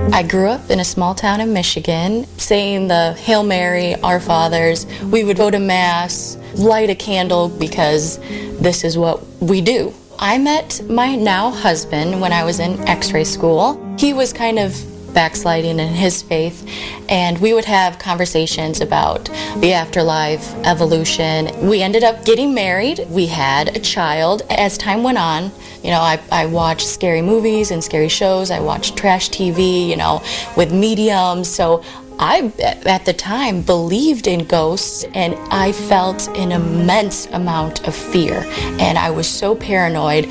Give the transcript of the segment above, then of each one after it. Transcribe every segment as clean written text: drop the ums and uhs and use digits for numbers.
I grew up in a small town in Michigan, saying the Hail Mary, Our Fathers. We would go to Mass, light a candle, because this is what we do. I met my now husband when I was in X-ray school. He was kind of backsliding in his faith, and we would have conversations about the afterlife, evolution. We ended up getting married. We had a child. As time went on, I watched scary movies and scary shows. I watched trash TV, with mediums. So I, at the time, believed in ghosts, and I felt an immense amount of fear. And I was so paranoid,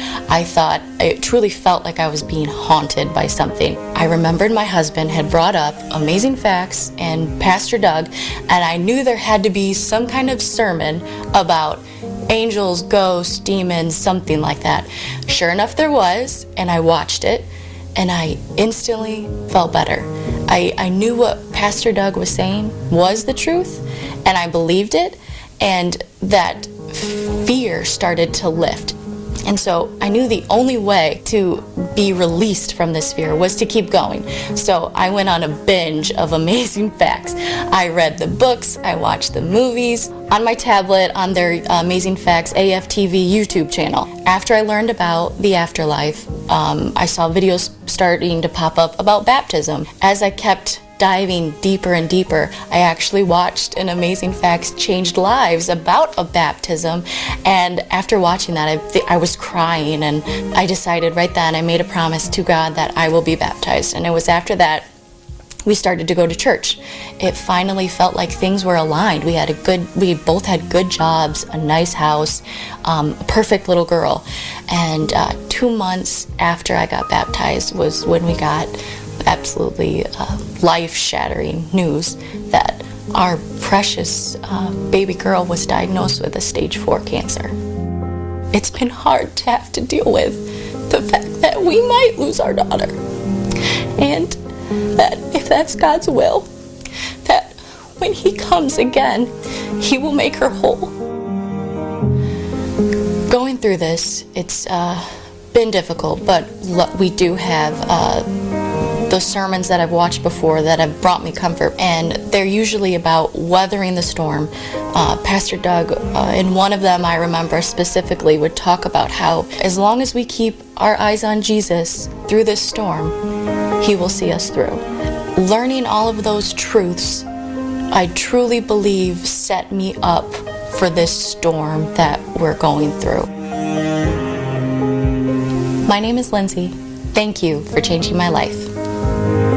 it truly felt like I was being haunted by something. I remembered my husband had brought up Amazing Facts and Pastor Doug, and I knew there had to be some kind of sermon about angels, ghosts, demons, something like that. Sure enough, there was, and I watched it, and I instantly felt better. I knew what Pastor Doug was saying was the truth, and I believed it, and that fear started to lift. And so I knew the only way to be released from this fear was to keep going. So I went on a binge of Amazing Facts. I read the books, I watched the movies on my tablet on their Amazing Facts AFTV YouTube channel. After I learned about the afterlife, I saw videos starting to pop up about baptism. As I kept diving deeper and deeper, I actually watched an Amazing Facts Changed Lives about a baptism, and after watching that, I was crying, and I decided right then, I made a promise to God that I will be baptized. And it was after that we started to go to church. It finally felt like things were aligned. We both had good jobs, a nice house, a perfect little girl. And 2 months after I got baptized was when we got absolutely life-shattering news that our precious baby girl was diagnosed with a stage 4 cancer. It's been hard to have to deal with the fact that we might lose our daughter, and that if that's God's will, that when He comes again, He will make her whole. Going through this, it's been difficult, but we do have those sermons that I've watched before that have brought me comfort, and they're usually about weathering the storm. Pastor Doug, in one of them I remember specifically, would talk about how as long as we keep our eyes on Jesus through this storm, He will see us through. Learning all of those truths, I truly believe set me up for this storm that we're going through. My name is Lindsay. Thank you for changing my life.